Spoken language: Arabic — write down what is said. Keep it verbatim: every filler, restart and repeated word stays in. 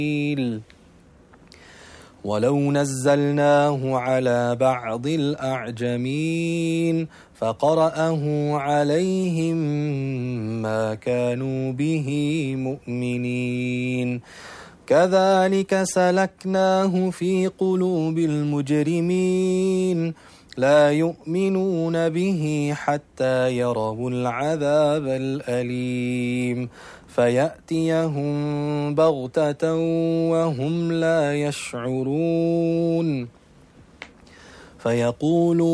ولو نزلناه على بعض الأعجمين فقرأه عليهم ما كانوا به مؤمنين كذلك سلكناه في قلوب المجرمين لا يؤمنون به حتى يروا العذاب الأليم فيأتيهم بغتة وهم لا يشعرون فيقولون